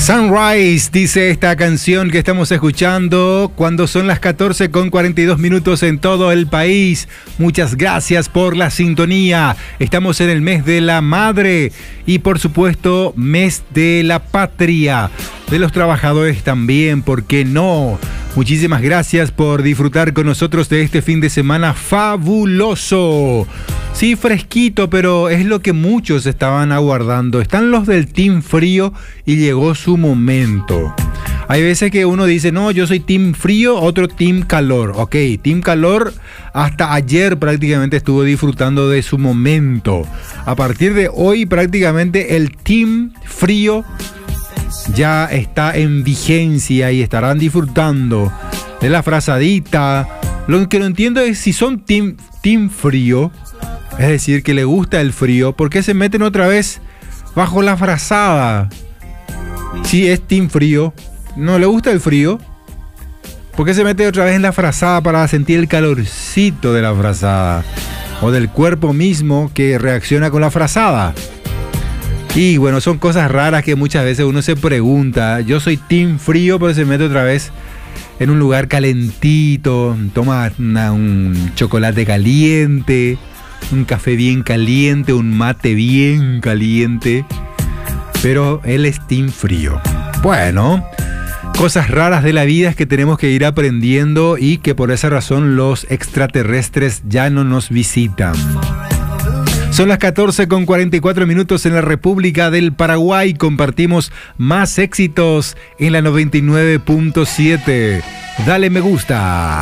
Sunrise, dice esta canción que estamos escuchando cuando son las 14:42 en todo el país. Muchas gracias por la sintonía. Estamos en el mes de la madre y por supuesto mes de la patria, de los trabajadores también, ¿por qué no? Muchísimas gracias por disfrutar con nosotros de este fin de semana fabuloso. Sí, fresquito, pero es lo que muchos estaban aguardando. Están los del team frío y llegó su momento. Hay veces que uno dice, no, yo soy team frío, otro team calor. Ok, team calor hasta ayer prácticamente estuvo disfrutando de su momento. A partir de hoy prácticamente el team frío ya está en vigencia y estarán disfrutando de la frazadita. Lo que no entiendo es si son team frío, es decir, que le gusta el frío, ¿por qué se meten otra vez bajo la frazada? Si es team frío, no le gusta el frío, ¿por qué se mete otra vez en la frazada para sentir el calorcito de la frazada? O del cuerpo mismo que reacciona con la frazada. Y bueno, son cosas raras que muchas veces uno se pregunta. Yo soy team frío, pero se mete otra vez en un lugar calentito, toma un chocolate caliente, un café bien caliente, un mate bien caliente, pero él es team frío. Bueno, cosas raras de la vida es que tenemos que ir aprendiendo y que por esa razón los extraterrestres ya no nos visitan. Son las 14:44 en la República del Paraguay. Compartimos más éxitos en la 99.7. Dale me gusta.